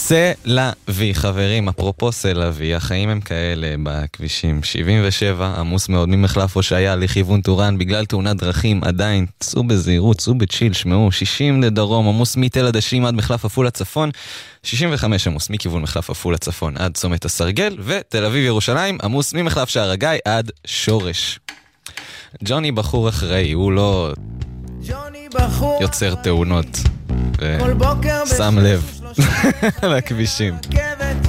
סלאבי, חברים, אפרופו סלאבי, החיים הם כאלה בכבישים. 77, עמוס מאוד ממחלף הושעיה לכיוון טורן, בגלל תאונת דרכים עדיין, צאו בזהירות, צאו בצ'יל, שמעו, 60 לדרום, עמוס מתל עדשים עד מחלף עפולה צפון, 65 עמוס מכיוון מחלף עפולה צפון עד צומת הסרגל, ותל אביב ירושלים, עמוס ממחלף שער הגיא עד שורש. ג'וני בחור אחראי, הוא לא יוצר תאונות, ושם לב לכבישים.